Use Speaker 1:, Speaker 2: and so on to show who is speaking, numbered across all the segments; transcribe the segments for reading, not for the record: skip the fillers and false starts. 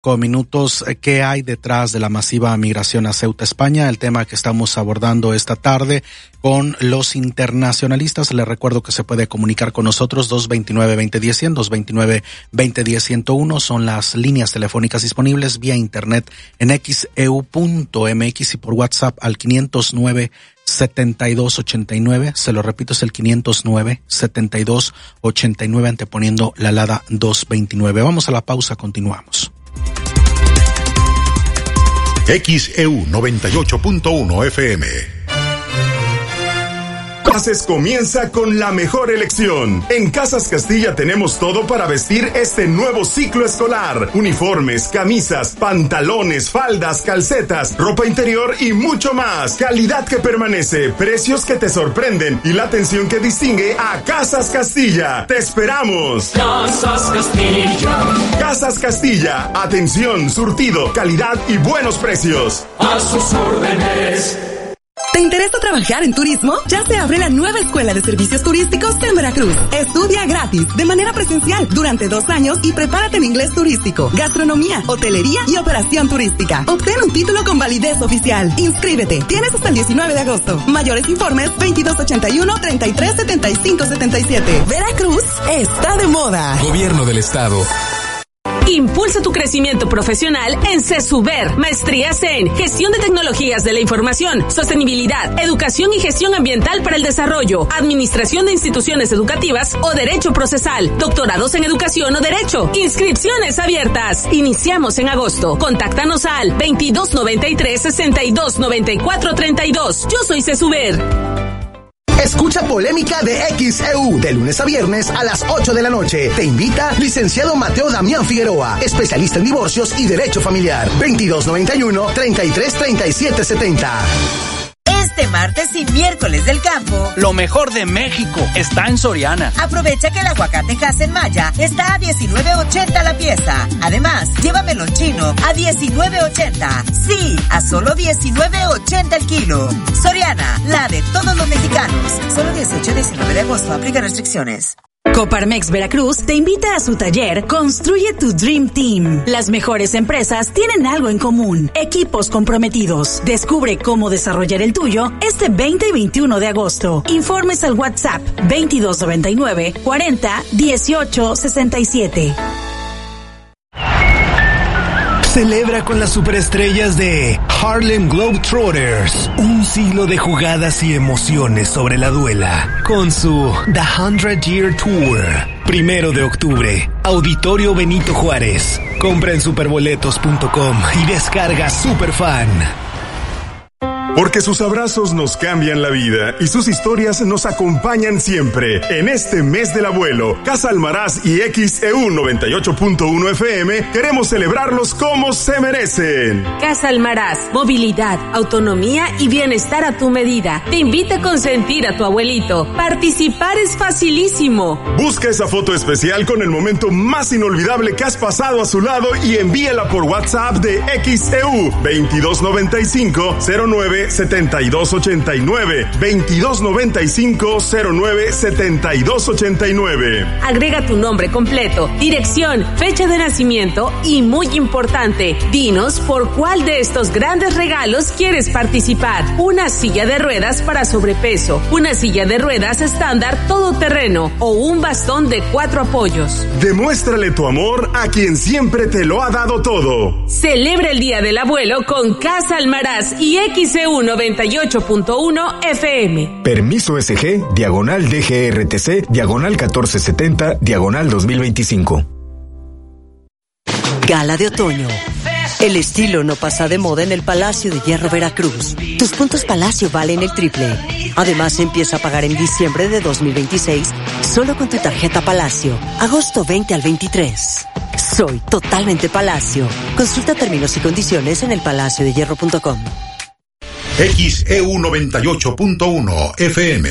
Speaker 1: con minutos. ¿Qué hay detrás de la masiva migración a Ceuta, España? El tema que estamos abordando esta tarde con los internacionalistas. Les recuerdo que se puede comunicar con nosotros 229-2010-100, 229-2010-101. Son las líneas telefónicas disponibles vía internet en xeu.mx y por WhatsApp al 509-7289. Se lo repito, es el 509-7289, anteponiendo la alada 229. Vamos a la pausa, continuamos.
Speaker 2: XEU 98.1 FM.
Speaker 3: Clases comienza con la mejor elección. En Casas Castilla tenemos todo para vestir este nuevo ciclo escolar. Uniformes, camisas, pantalones, faldas, calcetas, ropa interior y mucho más. Calidad que permanece, precios que te sorprenden y la atención que distingue a Casas Castilla. ¡Te esperamos!
Speaker 4: Casas Castilla.
Speaker 3: Casas Castilla. Atención, surtido, calidad y buenos precios.
Speaker 4: A sus órdenes.
Speaker 5: ¿Te interesa trabajar en turismo? Ya se abre la nueva Escuela de Servicios Turísticos en Veracruz. Estudia gratis, de manera presencial, durante 2 años y prepárate en inglés turístico, gastronomía, hotelería y operación turística. Obtén un título con validez oficial. Inscríbete. Tienes hasta el 19 de agosto. Mayores informes 2281-337577. Veracruz está de moda.
Speaker 6: Gobierno del Estado.
Speaker 7: Impulsa tu crecimiento profesional en CESUBER. Maestrías en Gestión de Tecnologías de la Información, Sostenibilidad, Educación y Gestión Ambiental para el Desarrollo, Administración de Instituciones Educativas o Derecho Procesal, Doctorados en Educación o Derecho. Inscripciones abiertas. Iniciamos en agosto. Contáctanos al 2293-629432. Yo soy CESUBER.
Speaker 8: Escucha Polémica de XEU de lunes a viernes a las 8 de la noche. Te invita licenciado Mateo Damián Figueroa, especialista en divorcios y derecho familiar. 2291-333770.
Speaker 9: Este martes y miércoles del campo,
Speaker 10: lo mejor de México está en Soriana.
Speaker 9: Aprovecha que el aguacate Hass-en-Maya está a $19.80 la pieza. Además, lleva melón chino a $19.80. Sí, a solo $19.80 el kilo. Soriana, la de todos los mexicanos. Solo 18 y 19 de agosto. Aplica restricciones.
Speaker 11: Coparmex Veracruz te invita a su taller Construye tu Dream Team. Las mejores empresas tienen algo en común: equipos comprometidos. Descubre cómo desarrollar el tuyo este 20 y 21 de agosto. Informes al WhatsApp 2299 40 18 67.
Speaker 12: Celebra con las superestrellas de Harlem Globetrotters un siglo de jugadas y emociones sobre la duela con su The 100 Year Tour. 1 de octubre, Auditorio Benito Juárez. Compra en superboletos.com y descarga Superfan.
Speaker 3: Porque sus abrazos nos cambian la vida y sus historias nos acompañan siempre. En este mes del abuelo, Casa Almaraz y XEU 98.1 FM queremos celebrarlos como se merecen.
Speaker 7: Casa Almaraz, movilidad, autonomía y bienestar a tu medida. Te invita a consentir a tu abuelito. Participar es facilísimo.
Speaker 3: Busca esa foto especial con el momento más inolvidable que has pasado a su lado y envíala por WhatsApp de XEU 2295-09 7289 2295-09 7289.
Speaker 7: Agrega tu nombre completo, dirección, fecha de nacimiento y, muy importante, dinos por cuál de estos grandes regalos quieres participar. Una silla de ruedas para sobrepeso, una silla de ruedas estándar todoterreno o un bastón de 4 apoyos.
Speaker 3: Demuéstrale tu amor a quien siempre te lo ha dado todo.
Speaker 7: Celebra el Día del Abuelo con Casa Almaraz y XEU 98.1 FM.
Speaker 13: Permiso SG, /DGRTC, /1470, /2025.
Speaker 14: Gala de otoño. El estilo no pasa de moda en el Palacio de Hierro Veracruz. Tus puntos Palacio valen el triple. Además, empieza a pagar en diciembre de 2026 solo con tu tarjeta Palacio. Agosto 20 al 23. Soy totalmente Palacio. Consulta términos y condiciones en elpalaciodehierro.com.
Speaker 2: XEU 98.1 FM.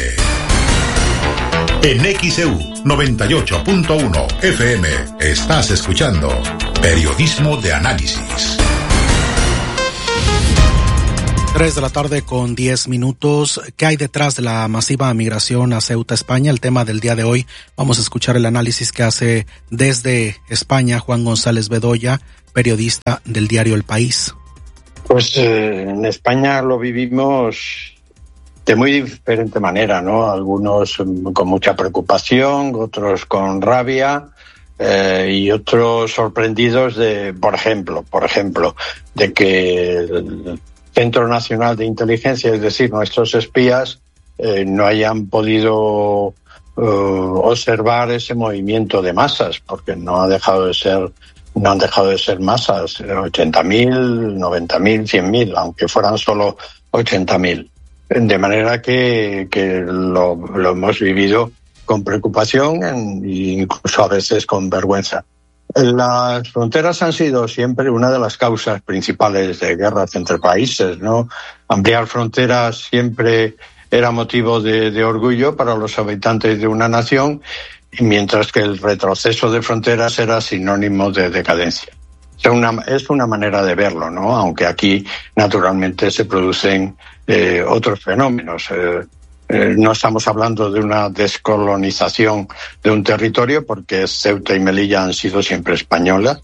Speaker 2: En XEU 98.1 FM estás escuchando Periodismo de Análisis.
Speaker 1: 3:10 p.m. ¿Qué hay detrás de la masiva migración a Ceuta, España? El tema del día de hoy. Vamos a escuchar el análisis que hace desde España Juan González Bedoya, periodista del diario El País.
Speaker 6: Pues en España lo vivimos de muy diferente manera, ¿no? Algunos con mucha preocupación, otros con rabia, y otros sorprendidos de, por ejemplo, de que el Centro Nacional de Inteligencia, es decir, nuestros espías, no hayan podido observar ese movimiento de masas, porque no han dejado de ser masas, 80.000, 90.000, 100.000, aunque fueran solo 80.000. De manera que lo hemos vivido con preocupación e incluso a veces con vergüenza. Las fronteras han sido siempre una de las causas principales de guerras entre países, ¿no? Ampliar fronteras siempre era motivo de orgullo para los habitantes de una nación, mientras que el retroceso de fronteras era sinónimo de decadencia. Es una manera de verlo, ¿no? Aunque aquí naturalmente se producen otros fenómenos. No estamos hablando de una descolonización de un territorio, porque Ceuta y Melilla han sido siempre españolas.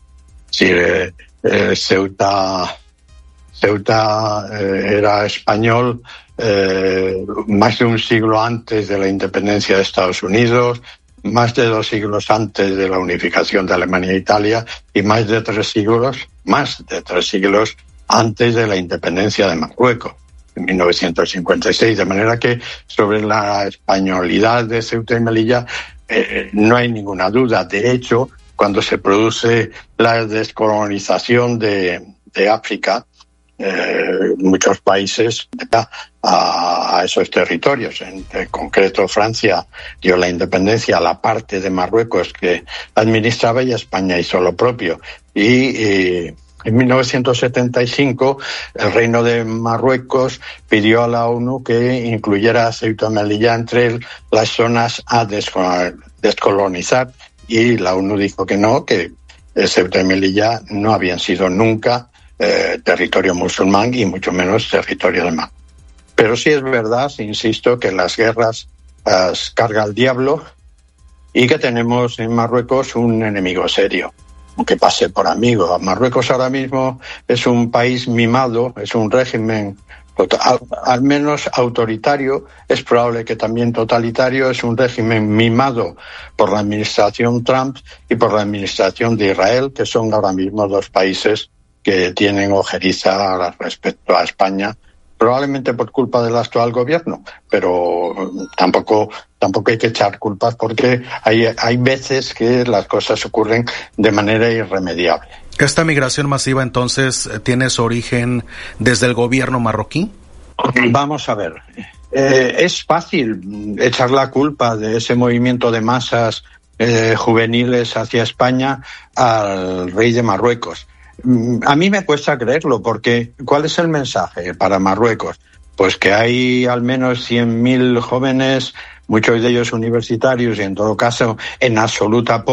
Speaker 6: Ceuta era español más de un siglo antes de la independencia de Estados Unidos, más de 2 siglos antes de la unificación de Alemania e Italia, y más de 3 siglos antes de la independencia de Marruecos, en 1956, de manera que sobre la españolidad de Ceuta y Melilla no hay ninguna duda. De hecho, cuando se produce la descolonización de África, muchos países a esos territorios. En concreto, Francia dio la independencia a la parte de Marruecos que administraba, y España hizo lo propio. Y en 1975, el Reino de Marruecos pidió a la ONU que incluyera a Ceuta y Melilla entre las zonas a descolonizar, y la ONU dijo que no, que Ceuta y Melilla no habían sido nunca territorio musulmán y mucho menos territorio de mar. Pero sí es verdad, insisto, que las guerras carga el diablo y que tenemos en Marruecos un enemigo serio, aunque pase por amigo. Marruecos ahora mismo es un país mimado, es un régimen al menos autoritario, es probable que también totalitario, es un régimen mimado por la administración Trump y por la administración de Israel, que son ahora mismo 2 países que tienen ojeriza respecto a España, probablemente por culpa del actual gobierno, pero tampoco hay que echar culpas, porque hay veces que las cosas ocurren de manera irremediable.
Speaker 1: ¿Esta migración masiva entonces tiene su origen desde el gobierno marroquí?
Speaker 6: Vamos a ver, es fácil echar la culpa de ese movimiento de masas juveniles hacia España al rey de Marruecos. A mí me cuesta creerlo, porque ¿cuál es el mensaje para Marruecos? Pues que hay al menos 100.000 jóvenes, muchos de ellos universitarios y en todo caso en absoluto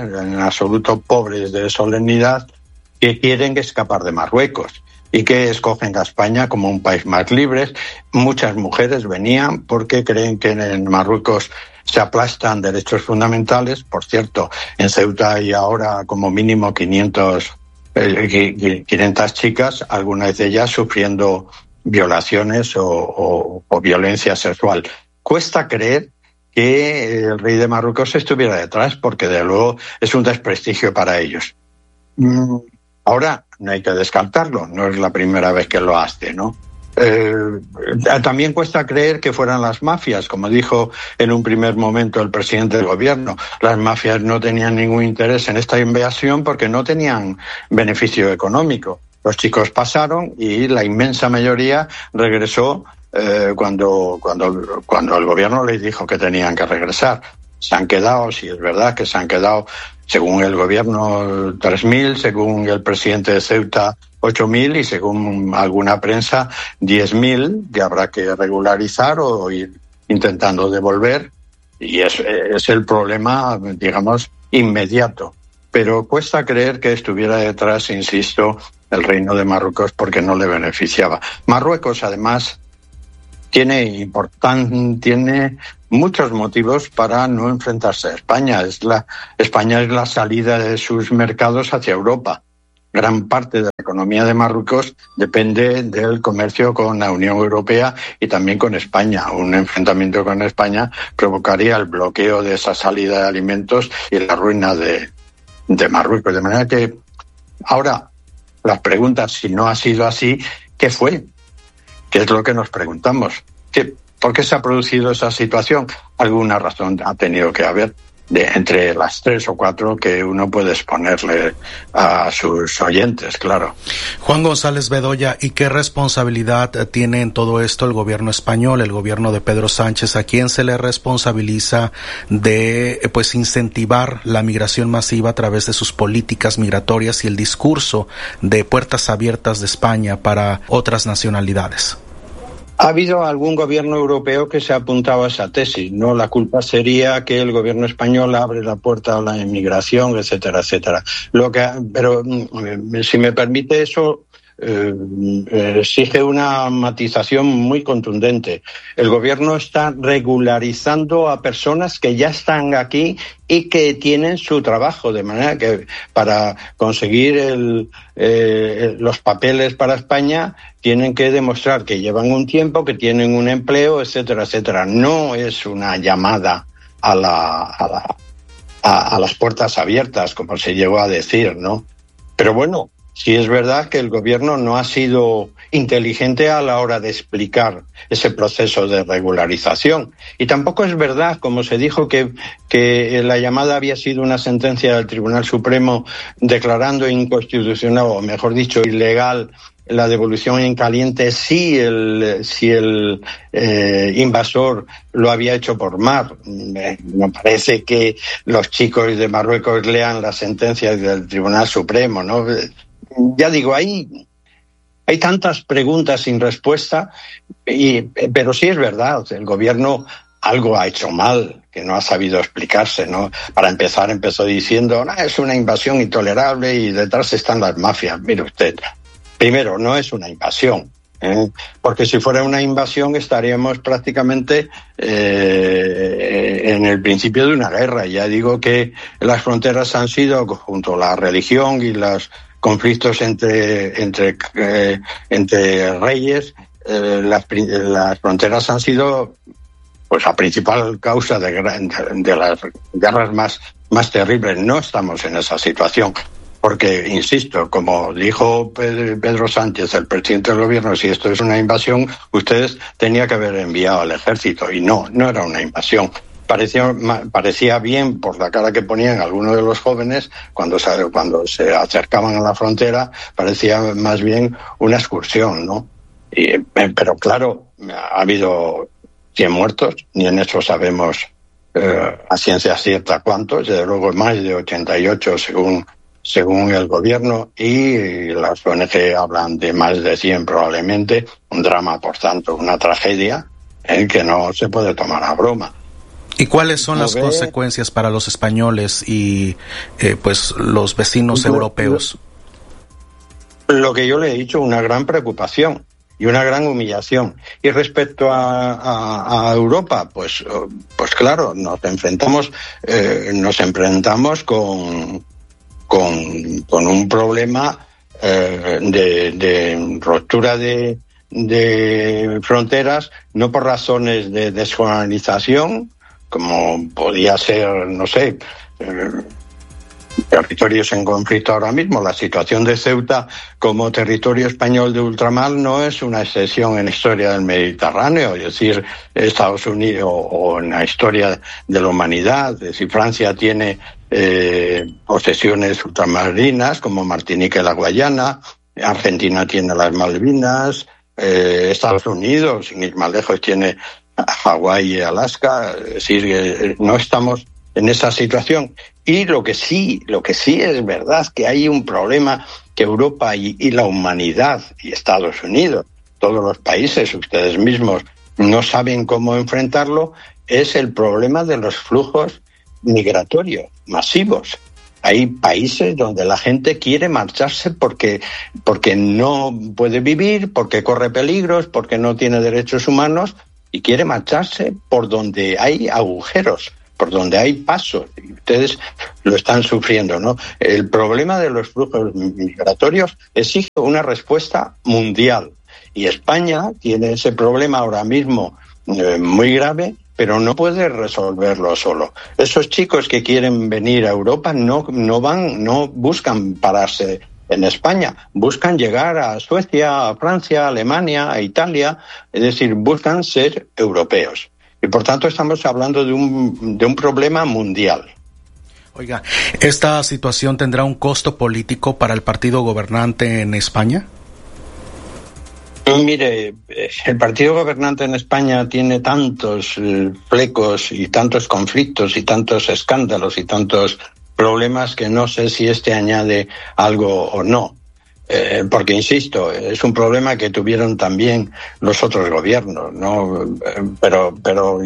Speaker 6: pobres de solemnidad, que quieren escapar de Marruecos y que escogen a España como un país más libre. Muchas mujeres venían porque creen que en Marruecos se aplastan derechos fundamentales. Por cierto, en Ceuta hay ahora como mínimo 500 chicas, algunas de ellas sufriendo violaciones o violencia sexual. Cuesta creer que el rey de Marruecos estuviera detrás, porque de luego es un desprestigio para ellos. Ahora, no hay que descartarlo, no es la primera vez que lo hace, ¿no? También cuesta creer que fueran las mafias, como dijo en un primer momento el presidente del gobierno. Las mafias no tenían ningún interés en esta invasión porque no tenían beneficio económico. Los chicos pasaron y la inmensa mayoría regresó cuando el gobierno les dijo que tenían que regresar. Se han quedado, sí es verdad que se han quedado, según el gobierno 3.000, según el presidente de Ceuta 8.000 y según alguna prensa 10.000, que habrá que regularizar o ir intentando devolver, y es el problema, digamos, inmediato. pero cuesta creer que estuviera detrás, insisto, el Reino de Marruecos, porque no le beneficiaba. Marruecos, además, tiene muchos motivos para no enfrentarse a España. España es la salida de sus mercados hacia Europa. Gran parte de la economía de Marruecos depende del comercio con la Unión Europea y también con España. Un enfrentamiento con España provocaría el bloqueo de esa salida de alimentos y la ruina de Marruecos. De manera que ahora las preguntas, si no ha sido así, ¿qué fue? ¿Qué es lo que nos preguntamos? ¿Por qué se ha producido esa situación? Alguna razón ha tenido que haber, entre las 3 o 4 que uno puede exponerle a sus oyentes, claro.
Speaker 1: Juan González Bedoya, ¿y qué responsabilidad tiene en todo esto el gobierno español, el gobierno de Pedro Sánchez? ¿A quién se le responsabiliza de incentivar la migración masiva a través de sus políticas migratorias y el discurso de puertas abiertas de España para otras nacionalidades?
Speaker 6: Ha habido algún gobierno europeo que se ha apuntado a esa tesis, ¿no? La culpa sería que el gobierno español abre la puerta a la inmigración, etcétera, etcétera. Pero si me permite eso, exige una matización muy contundente. El gobierno está regularizando a personas que ya están aquí y que tienen su trabajo, de manera que para conseguir los papeles para España tienen que demostrar que llevan un tiempo, que tienen un empleo, etcétera, etcétera. No es una llamada a las puertas abiertas, como se llegó a decir, ¿no? Pero bueno, sí es verdad que el gobierno no ha sido inteligente a la hora de explicar ese proceso de regularización. Y tampoco es verdad, como se dijo, que la llamada había sido una sentencia del Tribunal Supremo declarando inconstitucional, o mejor dicho, ilegal, la devolución en caliente si el invasor lo había hecho por mar. Me parece que los chicos de Marruecos lean las sentencias del Tribunal Supremo, ¿no? Ya digo, hay tantas preguntas sin respuesta, pero sí es verdad, el gobierno algo ha hecho mal, que no ha sabido explicarse, ¿no? Para empezar, empezó diciendo, es una invasión intolerable y detrás están las mafias. Mire usted, primero, no es una invasión, porque si fuera una invasión estaríamos prácticamente en el principio de una guerra. Ya digo que las fronteras han sido, junto a la religión y los conflictos entre reyes, las fronteras han sido pues la principal causa de las guerras más terribles. No estamos en esa situación. Porque, insisto, como dijo Pedro Sánchez, el presidente del gobierno, si esto es una invasión, ustedes tenían que haber enviado al ejército. Y no era una invasión. Parecía bien, por la cara que ponían algunos de los jóvenes, cuando se acercaban a la frontera, parecía más bien una excursión, ¿no? Pero claro, ha habido 100 muertos, ni en eso sabemos a ciencia cierta cuántos, desde luego más de 88 según el gobierno, y las ONG hablan de más de 100 probablemente. Un drama, por tanto, una tragedia que no se puede tomar a broma.
Speaker 1: ¿Y cuáles son las consecuencias para los españoles y los vecinos europeos?
Speaker 6: Lo que yo le he dicho, una gran preocupación y una gran humillación. Y respecto a Europa, pues claro, nos enfrentamos con un problema de ruptura de fronteras, no por razones de descolonización, como podía ser, no sé, territorios en conflicto ahora mismo. La situación de Ceuta como territorio español de ultramar no es una excepción en la historia del Mediterráneo, es decir, Estados Unidos o en la historia de la humanidad. Es decir, Francia tiene posesiones ultramarinas como Martinica y la Guayana, Argentina tiene las Malvinas, Estados Unidos, sin ir más lejos, tiene Hawái y Alaska. Es decir, no estamos en esa situación. Y lo que sí es verdad, que hay un problema que Europa y la humanidad y Estados Unidos, todos los países, ustedes mismos, no saben cómo enfrentarlo, es el problema de los flujos migratorios masivos. Hay países donde la gente quiere marcharse porque no puede vivir, porque corre peligros, porque no tiene derechos humanos y quiere marcharse por donde hay agujeros, por donde hay pasos. Y ustedes lo están sufriendo, ¿no? El problema de los flujos migratorios exige una respuesta mundial. Y España tiene ese problema ahora mismo muy grave, pero no puede resolverlo solo. Esos chicos que quieren venir a Europa no buscan pararse en España, buscan llegar a Suecia, a Francia, a Alemania, a Italia, es decir, buscan ser europeos. Y por tanto estamos hablando de un problema mundial.
Speaker 1: Oiga, ¿esta situación tendrá un costo político para el partido gobernante en España?
Speaker 6: Mire, el partido gobernante en España tiene tantos flecos y tantos conflictos y tantos escándalos y tantos problemas que no sé si este añade algo o no. Porque, insisto, es un problema que tuvieron también los otros gobiernos, ¿no? Pero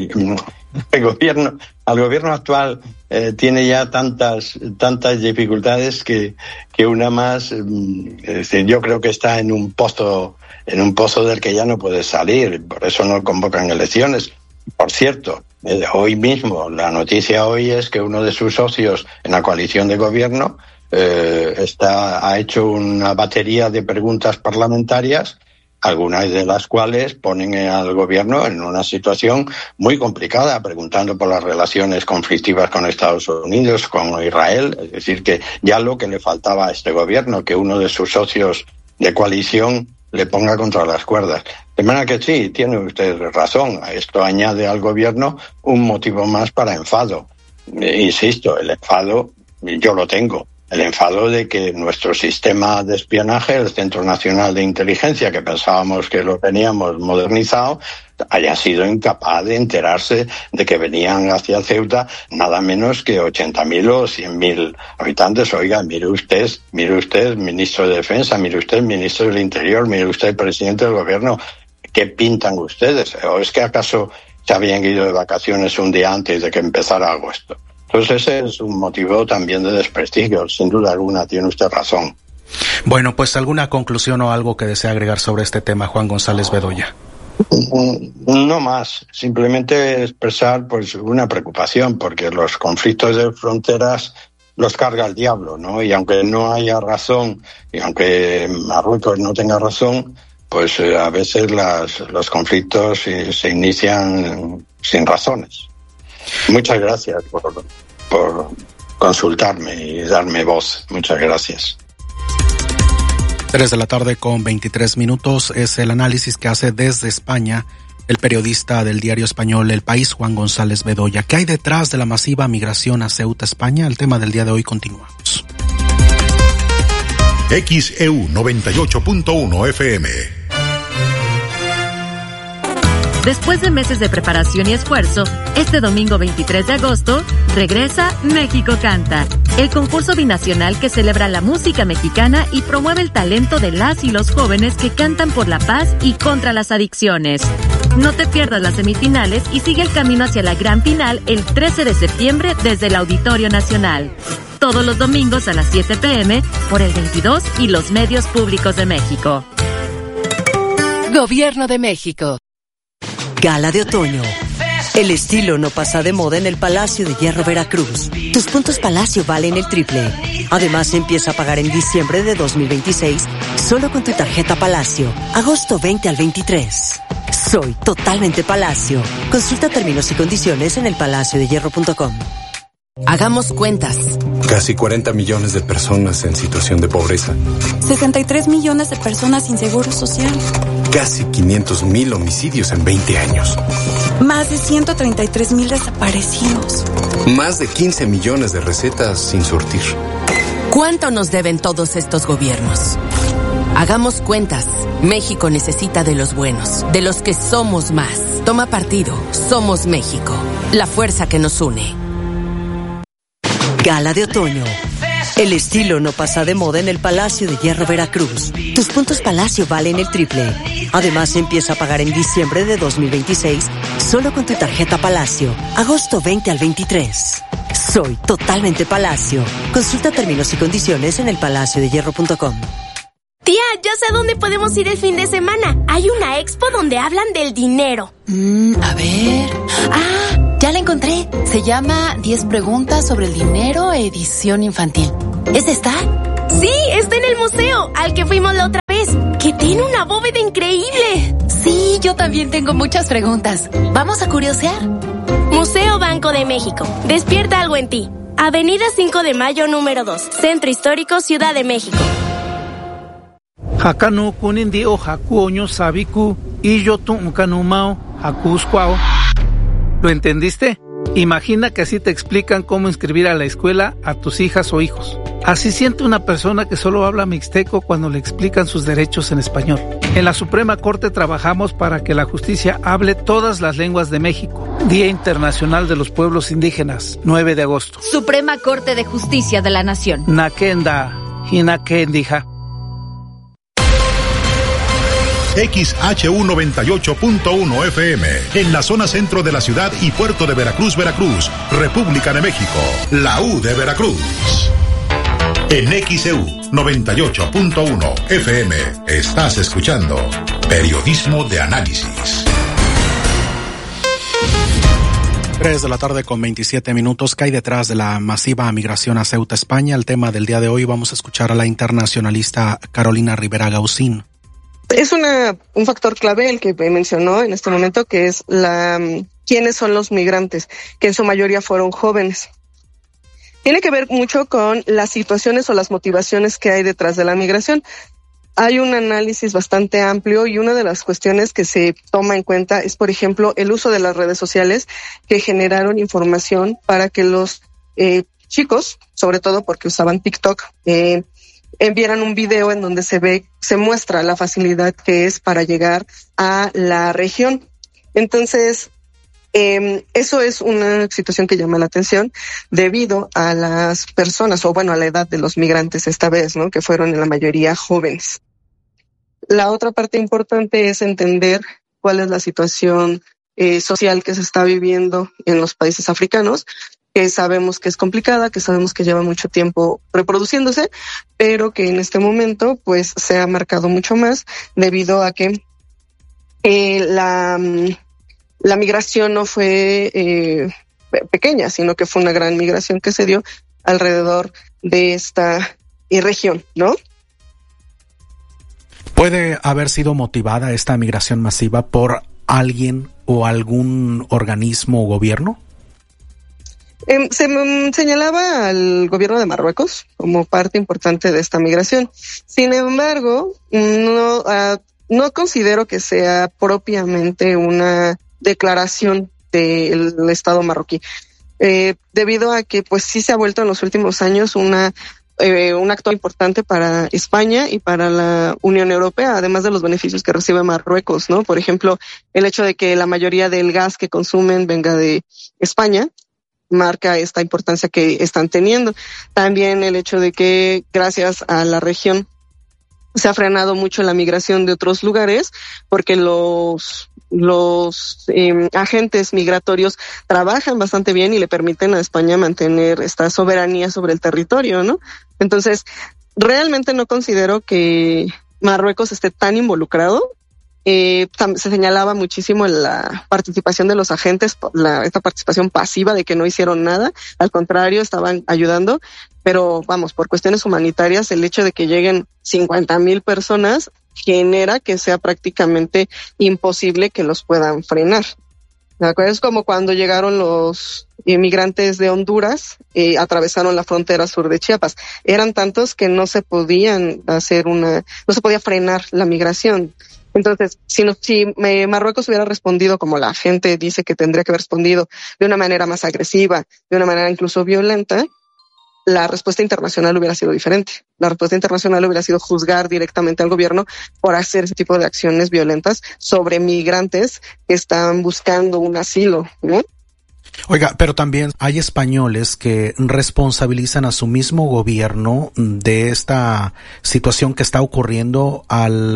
Speaker 6: el gobierno actual tiene ya tantas dificultades que una más, es decir, yo creo que está en un pozo del que ya no puede salir, por eso no convocan elecciones. Por cierto, hoy mismo, la noticia hoy es que uno de sus socios en la coalición de gobierno ha hecho una batería de preguntas parlamentarias, algunas de las cuales ponen al gobierno en una situación muy complicada, preguntando por las relaciones conflictivas con Estados Unidos, con Israel, es decir, que ya lo que le faltaba a este gobierno, que uno de sus socios de coalición le ponga contra las cuerdas. De manera que sí, tiene usted razón, esto añade al gobierno un motivo más para enfado. Insisto, el enfado yo lo tengo. El enfado de que nuestro sistema de espionaje, el Centro Nacional de Inteligencia, que pensábamos que lo teníamos modernizado, haya sido incapaz de enterarse de que venían hacia Ceuta nada menos que 80.000 o 100.000 habitantes. Oiga, mire usted, ministro de Defensa, mire usted, ministro del Interior, mire usted, presidente del Gobierno, ¿qué pintan ustedes? ¿O es que acaso se habían ido de vacaciones un día antes de que empezara agosto? Entonces ese es un motivo también de desprestigio, sin duda alguna, tiene usted razón.
Speaker 1: Bueno, pues alguna conclusión o algo que desea agregar sobre este tema, Juan González Bedoya.
Speaker 6: No más, simplemente expresar pues una preocupación, porque los conflictos de fronteras los carga el diablo, ¿no? Y aunque no haya razón, y aunque Marruecos no tenga razón, pues a veces los conflictos se inician sin razones. Muchas gracias por consultarme y darme voz. Muchas gracias.
Speaker 1: 3:23 p.m. es el análisis que hace desde España el periodista del diario español El País, Juan González Bedoya. ¿Qué hay detrás de la masiva migración a Ceuta, España? El tema del día de hoy, continuamos.
Speaker 2: XEU 98.1 FM.
Speaker 15: Después de meses de preparación y esfuerzo, este domingo 23 de agosto, regresa México Canta, el concurso binacional que celebra la música mexicana y promueve el talento de las y los jóvenes que cantan por la paz y contra las adicciones. No te pierdas las semifinales y sigue el camino hacia la gran final el 13 de septiembre desde el Auditorio Nacional. Todos los domingos a las 7 p.m. por el 22 y los medios públicos de México.
Speaker 11: Gobierno de México.
Speaker 14: Gala de otoño. El estilo no pasa de moda en el Palacio de Hierro Veracruz. Tus puntos Palacio valen el triple. Además, empieza a pagar en diciembre de 2026 solo con tu tarjeta Palacio. Agosto 20 al 23. Soy totalmente Palacio. Consulta términos y condiciones en elpalaciodehierro.com.
Speaker 11: Hagamos cuentas.
Speaker 16: Casi 40 millones de personas en situación de pobreza.
Speaker 17: 63 millones de personas sin seguro social.
Speaker 16: Casi 500,000 homicidios en 20 años.
Speaker 17: Más de 133,000 desaparecidos.
Speaker 16: Más de 15 millones de recetas sin surtir.
Speaker 11: ¿Cuánto nos deben todos estos gobiernos? Hagamos cuentas. México necesita de los buenos, de los que somos más. Toma partido. Somos México. La fuerza que nos une.
Speaker 14: Gala de otoño. El estilo no pasa de moda en el Palacio de Hierro Veracruz. Tus puntos Palacio valen el triple. Además, empieza a pagar en diciembre de 2026 solo con tu tarjeta Palacio. Agosto 20 al 23. Soy totalmente Palacio. Consulta términos y condiciones en elpalaciodehierro.com.
Speaker 18: Tía, ya sé a dónde podemos ir el fin de semana. Hay una expo donde hablan del dinero.
Speaker 19: A ver... Ah, ya la encontré. Se llama 10 preguntas sobre el dinero, edición infantil. ¿Es esta?
Speaker 18: Sí, está en el museo, al que fuimos la otra vez, que tiene una bóveda increíble.
Speaker 19: Sí, yo también tengo muchas preguntas. ¿Vamos a curiosear?
Speaker 18: Museo Banco de México. Despierta algo en ti. Avenida 5 de Mayo, número 2. Centro Histórico, Ciudad de México.
Speaker 20: Hakanu kunindi o hakuoño sabiku y yo tu kanumao hakuskwao. ¿Lo entendiste? Imagina que así te explican cómo inscribir a la escuela a tus hijas o hijos. Así siente una persona que solo habla mixteco cuando le explican sus derechos en español. En la Suprema Corte trabajamos para que la justicia hable todas las lenguas de México. Día Internacional de los Pueblos Indígenas, 9 de agosto.
Speaker 15: Suprema Corte de Justicia de la Nación.
Speaker 20: Nakenda, Hinakendija.
Speaker 2: XHU 98.1 FM, en la zona centro de la ciudad y puerto de Veracruz, Veracruz, República de México, la U de Veracruz. En XEU 98.1 FM, estás escuchando Periodismo de Análisis.
Speaker 1: 3 de la tarde con 27 minutos. ¿Qué hay detrás de la masiva migración a Ceuta, España? El tema del día de hoy, vamos a escuchar a la internacionalista Carolina Rivera Gaucín.
Speaker 21: Es un factor clave el que mencionó en este momento, que es quiénes son los migrantes, que en su mayoría fueron jóvenes. Tiene que ver mucho con las situaciones o las motivaciones que hay detrás de la migración. Hay un análisis bastante amplio y una de las cuestiones que se toma en cuenta es, por ejemplo, el uso de las redes sociales que generaron información para que los chicos, sobre todo porque usaban TikTok, enviaran un video en donde se muestra la facilidad que es para llegar a la región. Entonces, eso es una situación que llama la atención debido a las personas, o bueno, a la edad de los migrantes esta vez, ¿no? Que fueron en la mayoría jóvenes. La otra parte importante es entender cuál es la situación social que se está viviendo en los países africanos, que sabemos que es complicada, que sabemos que lleva mucho tiempo reproduciéndose, pero que en este momento pues se ha marcado mucho más debido a que la migración no fue pequeña, sino que fue una gran migración que se dio alrededor de esta región, ¿no?
Speaker 1: ¿Puede haber sido motivada esta migración masiva por alguien o algún organismo o gobierno?
Speaker 21: Se señalaba al gobierno de Marruecos como parte importante de esta migración. Sin embargo, no considero que sea propiamente una declaración del Estado marroquí, debido a que pues sí se ha vuelto en los últimos años un actor importante para España y para la Unión Europea, además de los beneficios que recibe Marruecos, ¿no? Por ejemplo, el hecho de que la mayoría del gas que consumen venga de España marca esta importancia que están teniendo. También el hecho de que gracias a la región se ha frenado mucho la migración de otros lugares, porque los agentes migratorios trabajan bastante bien y le permiten a España mantener esta soberanía sobre el territorio, ¿no? Entonces, realmente no considero que Marruecos esté tan involucrado. Se señalaba muchísimo la participación de los agentes, esta participación pasiva de que no hicieron nada, al contrario, estaban ayudando, pero vamos, por cuestiones humanitarias, el hecho de que lleguen 50,000 personas genera que sea prácticamente imposible que los puedan frenar. ¿De acuerdo? Es como cuando llegaron los inmigrantes de Honduras, atravesaron la frontera sur de Chiapas. Eran tantos que no se podía frenar la migración. Entonces, si Marruecos hubiera respondido como la gente dice que tendría que haber respondido, de una manera más agresiva, de una manera incluso violenta, la respuesta internacional hubiera sido diferente. La respuesta internacional hubiera sido juzgar directamente al gobierno por hacer ese tipo de acciones violentas sobre migrantes que están buscando un asilo, ¿no?
Speaker 1: Oiga, pero también hay españoles que responsabilizan a su mismo gobierno de esta situación que está ocurriendo al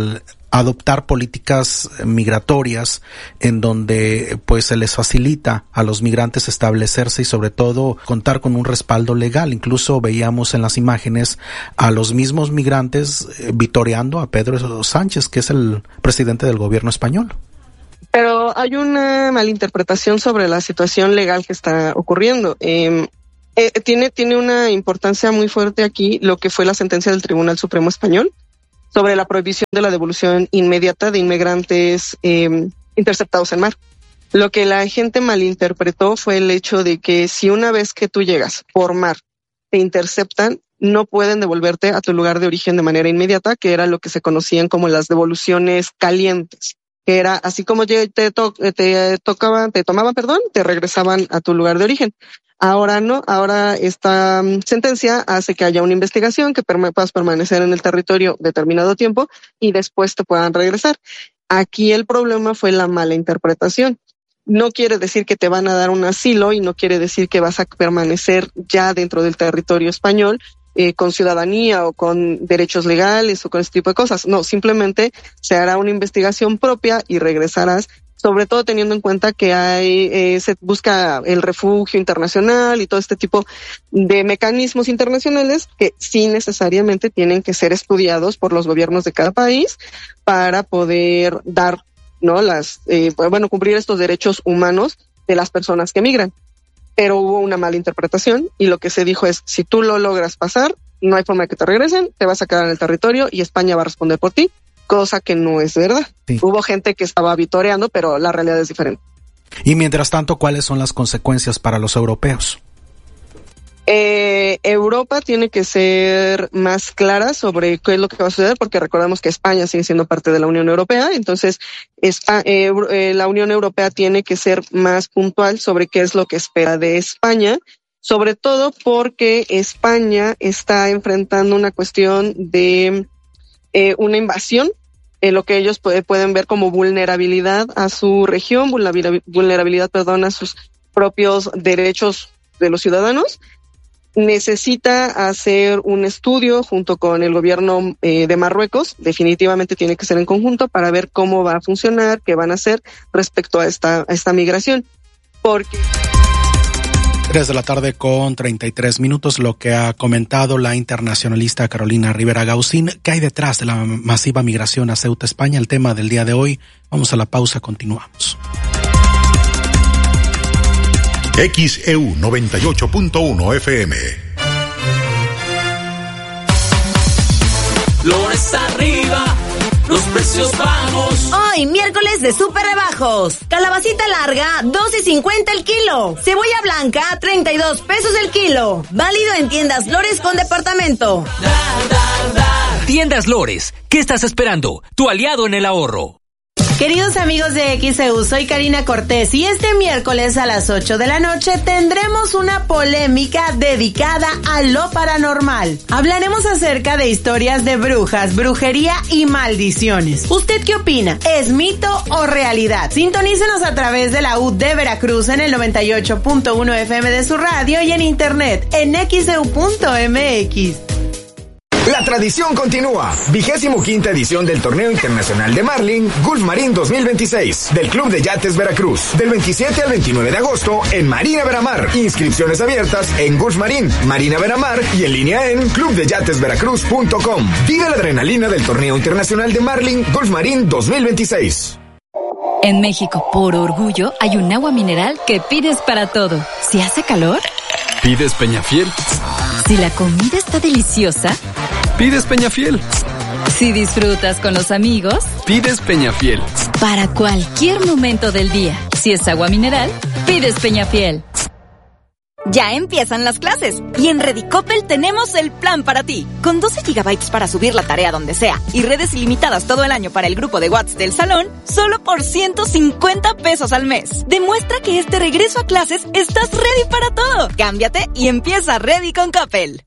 Speaker 1: adoptar políticas migratorias en donde pues se les facilita a los migrantes establecerse y sobre todo contar con un respaldo legal. Incluso veíamos en las imágenes a los mismos migrantes vitoreando a Pedro Sánchez, que es el presidente del gobierno español.
Speaker 21: Pero hay una malinterpretación sobre la situación legal que está ocurriendo. Tiene una importancia muy fuerte aquí lo que fue la sentencia del Tribunal Supremo Español sobre la prohibición de la devolución inmediata de inmigrantes interceptados en mar. Lo que la gente malinterpretó fue el hecho de que si una vez que tú llegas por mar te interceptan, no pueden devolverte a tu lugar de origen de manera inmediata, que era lo que se conocían como las devoluciones calientes, que era así como te tomaban, te regresaban a tu lugar de origen. Ahora no, ahora esta sentencia hace que haya una investigación, que puedas permanecer en el territorio determinado tiempo y después te puedan regresar. Aquí el problema fue la mala interpretación. No quiere decir que te van a dar un asilo y no quiere decir que vas a permanecer ya dentro del territorio español con ciudadanía o con derechos legales o con ese tipo de cosas. No, simplemente se hará una investigación propia y regresarás, sobre todo teniendo en cuenta que se busca el refugio internacional y todo este tipo de mecanismos internacionales que sí necesariamente tienen que ser estudiados por los gobiernos de cada país para poder dar, ¿no? Cumplir estos derechos humanos de las personas que migran. Pero hubo una mala interpretación y lo que se dijo es, si tú lo logras pasar, no hay forma de que te regresen, te vas a quedar en el territorio y España va a responder por ti. Cosa que no es verdad. Sí. Hubo gente que estaba vitoreando, pero la realidad es diferente.
Speaker 1: Y mientras tanto, ¿cuáles son las consecuencias para los europeos?
Speaker 21: Europa tiene que ser más clara sobre qué es lo que va a suceder, porque recordemos que España sigue siendo parte de la Unión Europea, entonces la Unión Europea tiene que ser más puntual sobre qué es lo que espera de España, sobre todo porque España está enfrentando una cuestión de una invasión, lo que ellos pueden ver como vulnerabilidad a su región, vulnerabilidad a sus propios derechos de los ciudadanos. Necesita hacer un estudio junto con el gobierno de Marruecos, definitivamente tiene que ser en conjunto para ver cómo va a funcionar, qué van a hacer respecto a esta migración. Porque
Speaker 1: 3:33 p.m, lo que ha comentado la internacionalista Carolina Rivera Gaucín. ¿Qué hay detrás de la masiva migración a Ceuta, España? El tema del día de hoy. Vamos a la pausa, continuamos.
Speaker 2: XEU 98.1 FM.
Speaker 4: Flores arriba, los precios bajos.
Speaker 22: Hoy, miércoles de súper rebajos. Calabacita larga, 2.50 el kilo. Cebolla blanca, 32 pesos el kilo. Válido en tiendas Lores con departamento.
Speaker 23: Tiendas Lores, ¿qué estás esperando? Tu aliado en el ahorro.
Speaker 22: Queridos amigos de XEU, soy Karina Cortés y este miércoles a las 8 de la noche tendremos una polémica dedicada a lo paranormal. Hablaremos acerca de historias de brujas, brujería y maldiciones. ¿Usted qué opina? ¿Es mito o realidad? Sintonícenos a través de la U de Veracruz en el 98.1 FM de su radio y en internet en xeu.mx.
Speaker 13: La tradición continúa. 25ª edición del Torneo Internacional de Marlin, Gulf Marine 2026, del Club de Yates Veracruz, del 27 al 29 de agosto en Marina Veramar. Inscripciones abiertas en Gulf Marine, Marina Veramar y en línea en clubdeyatesveracruz.com. Vive la adrenalina del Torneo Internacional de Marlin, Gulf Marine 2026.
Speaker 24: En México, por orgullo, hay un agua mineral que pides para todo. Si hace calor,
Speaker 16: pides Peñafiel.
Speaker 24: Si la comida está deliciosa,
Speaker 16: pides Peñafiel.
Speaker 24: Si disfrutas con los amigos,
Speaker 16: pides Peñafiel.
Speaker 24: Para cualquier momento del día, si es agua mineral, pides Peñafiel.
Speaker 25: Ya empiezan las clases y en Redicopel tenemos el plan para ti. Con 12 GB para subir la tarea donde sea y redes ilimitadas todo el año para el grupo de WhatsApp del salón, solo por 150 pesos al mes. Demuestra que este regreso a clases estás ready para todo. Cámbiate y empieza Ready con Coppel.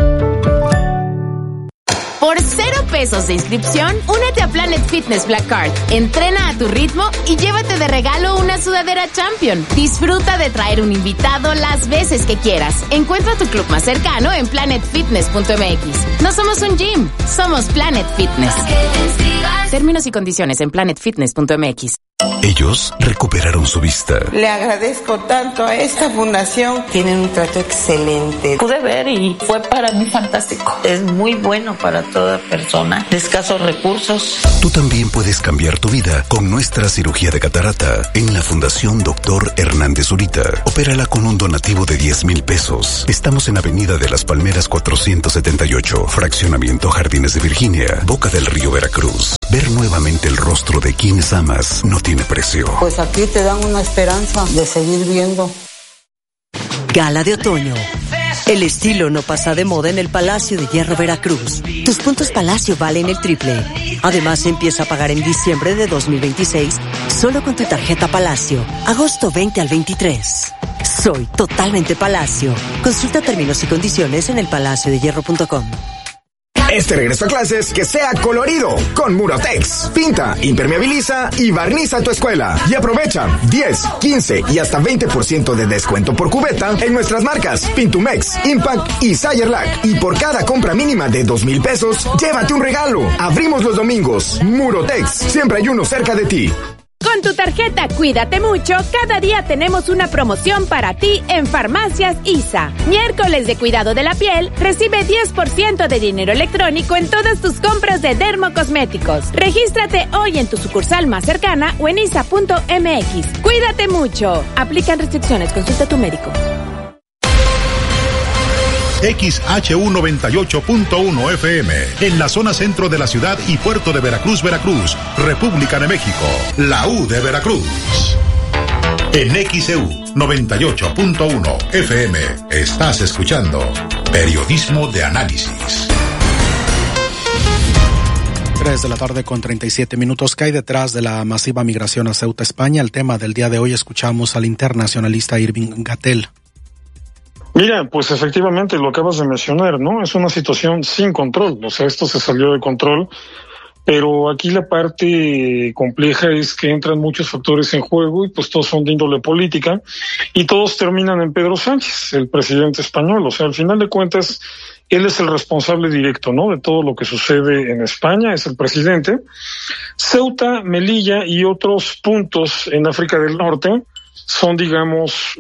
Speaker 26: Por 0 pesos de inscripción, únete a Planet Fitness Black Card. Entrena a tu ritmo y llévate de regalo una sudadera Champion. Disfruta de traer un invitado las veces que quieras. Encuentra tu club más cercano en planetfitness.mx. No somos un gym, somos Planet Fitness. Términos y condiciones en planetfitness.mx.
Speaker 3: Ellos recuperaron su vista.
Speaker 5: Le agradezco tanto a esta fundación. Tienen un trato excelente.
Speaker 8: Pude ver y fue para mí fantástico.
Speaker 5: Es muy bueno para toda persona de escasos recursos.
Speaker 3: Tú también puedes cambiar tu vida con nuestra cirugía de catarata en la Fundación Dr. Hernández Zurita. Opérala con un donativo de 10,000 pesos. Estamos en Avenida de las Palmeras 478, Fraccionamiento Jardines de Virginia, Boca del Río, Veracruz. Ver nuevamente el rostro de quienes amas no tiene precio.
Speaker 5: Pues aquí te dan una esperanza de seguir viendo.
Speaker 14: Gala de otoño. El estilo no pasa de moda en el Palacio de Hierro Veracruz. Tus puntos Palacio valen el triple. Además, empieza a pagar en diciembre de 2026 solo con tu tarjeta Palacio. Agosto 20 al 23. Soy totalmente Palacio. Consulta términos y condiciones en elpalaciodehierro.com.
Speaker 13: Este regreso a clases que sea colorido con Murotex. Pinta, impermeabiliza y barniza tu escuela. Y aprovecha 10, 15 y hasta 20% de descuento por cubeta en nuestras marcas Pintumex, Impact y Sayerlac. Y por cada compra mínima de 2,000 pesos, llévate un regalo. Abrimos los domingos. Murotex, siempre hay uno cerca de ti.
Speaker 9: Con tu tarjeta Cuídate Mucho, cada día tenemos una promoción para ti en Farmacias ISA. Miércoles de cuidado de la piel, recibe 10% de dinero electrónico en todas tus compras de dermocosméticos. Regístrate hoy en tu sucursal más cercana o en isa.mx. Cuídate mucho. Aplican restricciones, consulta a tu médico.
Speaker 2: XHU 98.1 FM, en la zona centro de la ciudad y puerto de Veracruz, Veracruz, República de México, la U de Veracruz. En XEU 98.1 FM, estás escuchando Periodismo de Análisis.
Speaker 1: 3 de la tarde con 37 minutos. ¿Qué hay detrás de la masiva migración a Ceuta, España? El tema del día de hoy, escuchamos al internacionalista Irving Gatell.
Speaker 10: Mira, pues efectivamente lo acabas de mencionar, ¿no? Es una situación sin control, o sea, esto se salió de control, pero aquí la parte compleja es que entran muchos factores en juego y pues todos son de índole política y todos terminan en Pedro Sánchez, el presidente español, o sea, al final de cuentas, él es el responsable directo, ¿no? De todo lo que sucede en España, es el presidente. Ceuta, Melilla y otros puntos en África del Norte son, digamos,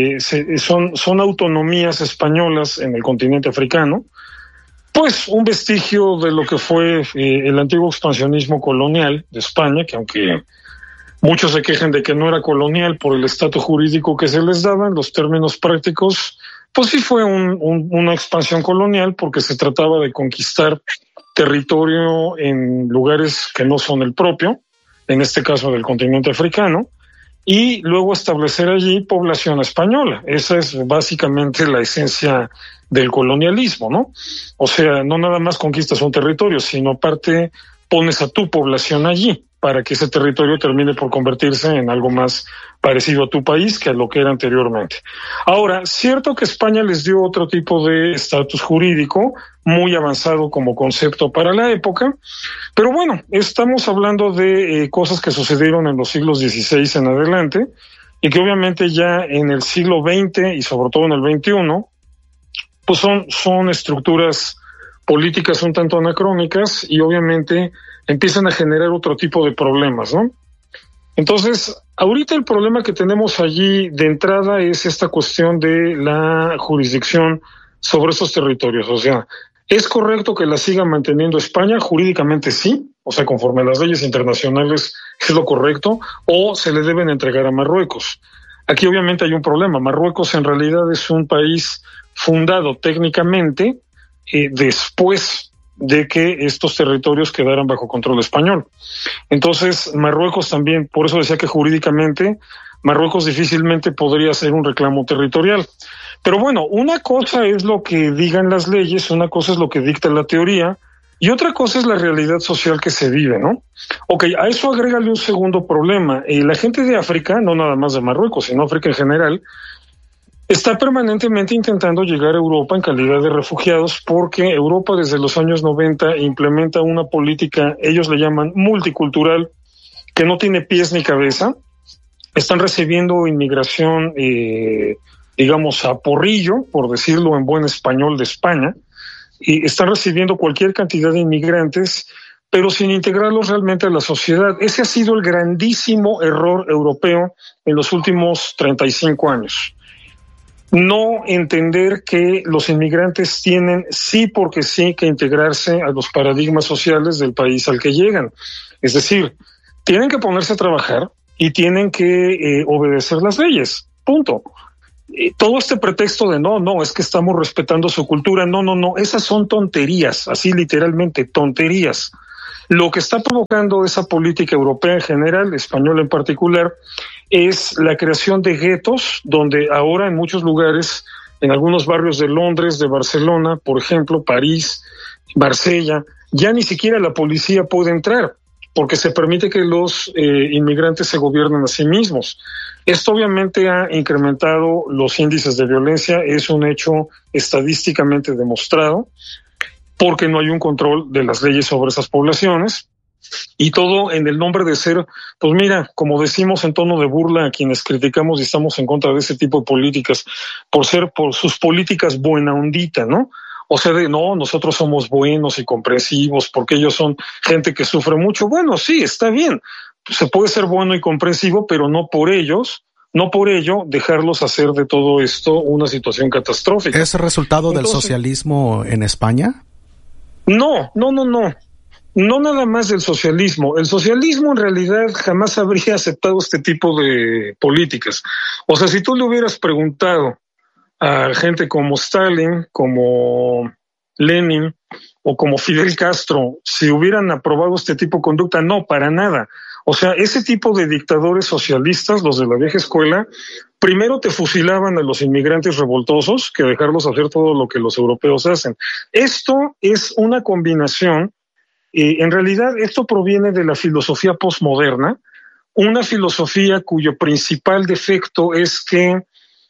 Speaker 10: son autonomías españolas en el continente africano, pues un vestigio de lo que fue el antiguo expansionismo colonial de España, que aunque muchos se quejen de que no era colonial por el estatus jurídico que se les daba, en los términos prácticos, pues sí fue una expansión colonial porque se trataba de conquistar territorio en lugares que no son el propio, en este caso del continente africano, y luego establecer allí población española. Esa es básicamente la esencia del colonialismo, ¿no? O sea, no nada más conquistas un territorio, sino aparte pones a tu población allí para que ese territorio termine por convertirse en algo más parecido a tu país que a lo que era anteriormente. Ahora, cierto que España les dio otro tipo de estatus jurídico muy avanzado como concepto para la época, pero bueno, estamos hablando de cosas que sucedieron en los siglos XVI en adelante y que obviamente ya en el siglo XX y sobre todo en el XXI, pues son estructuras políticas un tanto anacrónicas y obviamente empiezan a generar otro tipo de problemas, ¿no? Entonces, ahorita el problema que tenemos allí de entrada es esta cuestión de la jurisdicción sobre esos territorios. O sea, ¿es correcto que la siga manteniendo España? Jurídicamente sí, o sea, conforme a las leyes internacionales es lo correcto, o se le deben entregar a Marruecos. Aquí obviamente hay un problema. Marruecos en realidad es un país fundado técnicamente después de que estos territorios quedaran bajo control español. Entonces, Marruecos también, por eso decía que jurídicamente Marruecos difícilmente podría hacer un reclamo territorial. Pero bueno, una cosa es lo que digan las leyes, una cosa es lo que dicta la teoría, y otra cosa es la realidad social que se vive, ¿no? Ok, a eso agrégale un segundo problema. La gente de África, no nada más de Marruecos, sino África en general, está permanentemente intentando llegar a Europa en calidad de refugiados porque Europa desde los años 90 implementa una política, ellos le llaman multicultural, que no tiene pies ni cabeza. Están recibiendo inmigración, digamos, a porrillo, por decirlo en buen español, de España, y están recibiendo cualquier cantidad de inmigrantes pero sin integrarlos realmente a la sociedad. Ese ha sido el grandísimo error europeo en los últimos 35 años. No entender que los inmigrantes tienen sí porque sí que integrarse a los paradigmas sociales del país al que llegan. Es decir, tienen que ponerse a trabajar y tienen que obedecer las leyes. Punto. Todo este pretexto de no, es que estamos respetando su cultura. No, esas son tonterías, así literalmente, tonterías. Lo que está provocando esa política europea en general, española en particular, es la creación de guetos, donde ahora en muchos lugares, en algunos barrios de Londres, de Barcelona, por ejemplo, París, Marsella, ya ni siquiera la policía puede entrar, porque se permite que los inmigrantes se gobiernen a sí mismos. Esto obviamente ha incrementado los índices de violencia, es un hecho estadísticamente demostrado, porque no hay un control de las leyes sobre esas poblaciones, y todo en el nombre de ser, pues mira, como decimos en tono de burla a quienes criticamos y estamos en contra de ese tipo de políticas, por sus políticas buena ondita, ¿no? O sea, nosotros somos buenos y comprensivos porque ellos son gente que sufre mucho. Bueno, sí, está bien, se puede ser bueno y comprensivo, pero no por ello dejarlos hacer de todo esto una situación catastrófica.
Speaker 1: ¿Es resultado del socialismo en España?
Speaker 10: No nada más del socialismo. El socialismo en realidad jamás habría aceptado este tipo de políticas. O sea, si tú le hubieras preguntado a gente como Stalin, como Lenin o como Fidel Castro si hubieran aprobado este tipo de conducta, no, para nada. O sea, ese tipo de dictadores socialistas, los de la vieja escuela, primero te fusilaban a los inmigrantes revoltosos que dejarlos hacer todo lo que los europeos hacen. Esto es una combinación, en realidad esto proviene de la filosofía posmoderna, una filosofía cuyo principal defecto es que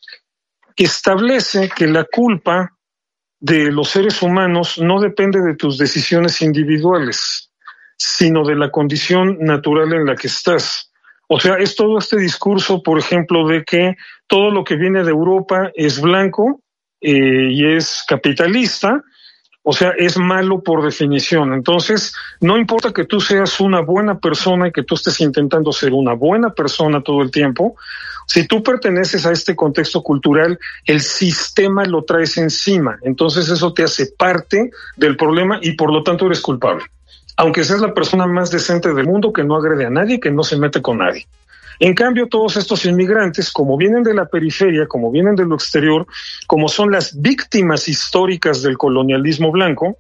Speaker 10: establece que la culpa de los seres humanos no depende de tus decisiones individuales, sino de la condición natural en la que estás. O sea, es todo este discurso, por ejemplo, de que todo lo que viene de Europa es blanco y es capitalista, o sea, es malo por definición. Entonces, no importa que tú seas una buena persona y que tú estés intentando ser una buena persona todo el tiempo, si tú perteneces a este contexto cultural, el sistema lo traes encima. Entonces, eso te hace parte del problema y por lo tanto eres culpable. Aunque seas la persona más decente del mundo, que no agrede a nadie, que no se mete con nadie. En cambio, todos estos inmigrantes, como vienen de la periferia, como vienen de lo exterior, como son las víctimas históricas del colonialismo blanco,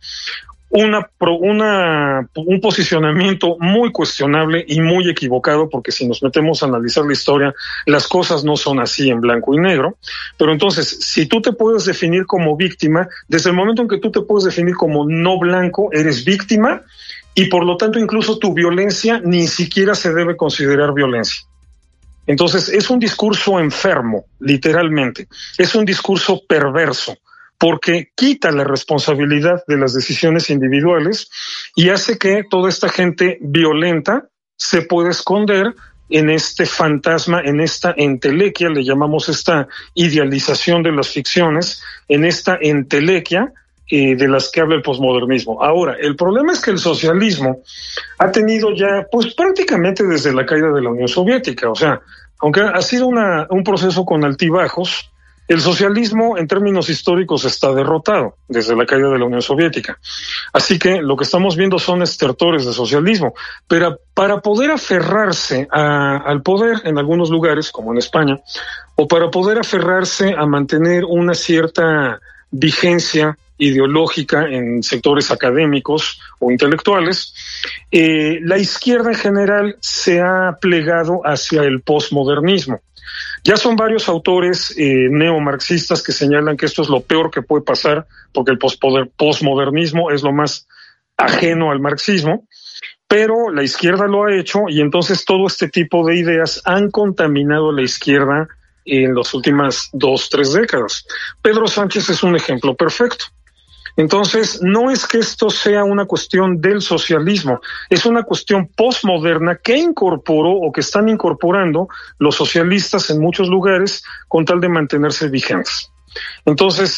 Speaker 10: un posicionamiento muy cuestionable y muy equivocado, porque si nos metemos a analizar la historia, las cosas no son así en blanco y negro. Pero entonces, si tú te puedes definir como víctima, desde el momento en que tú te puedes definir como no blanco, eres víctima, y por lo tanto incluso tu violencia ni siquiera se debe considerar violencia. Entonces es un discurso enfermo, literalmente, es un discurso perverso, porque quita la responsabilidad de las decisiones individuales y hace que toda esta gente violenta se pueda esconder en este fantasma, en esta entelequia, le llamamos esta idealización de las ficciones, en esta entelequia de las que habla el posmodernismo. Ahora, el problema es que el socialismo ha tenido ya, pues prácticamente desde la caída de la Unión Soviética, o sea, aunque ha sido un proceso con altibajos, el socialismo en términos históricos está derrotado desde la caída de la Unión Soviética. Así que lo que estamos viendo son estertores de socialismo, pero para poder aferrarse al poder en algunos lugares, como en España, o para poder aferrarse a mantener una cierta vigencia ideológica en sectores académicos o intelectuales, la izquierda en general se ha plegado hacia el posmodernismo. Ya son varios autores neomarxistas que señalan que esto es lo peor que puede pasar, porque el posmodernismo es lo más ajeno al marxismo, pero la izquierda lo ha hecho y entonces todo este tipo de ideas han contaminado a la izquierda en las últimas 2-3 décadas. Pedro Sánchez es un ejemplo perfecto. Entonces, no es que esto sea una cuestión del socialismo, es una cuestión posmoderna que incorporó o que están incorporando los socialistas en muchos lugares con tal de mantenerse vigentes. Entonces,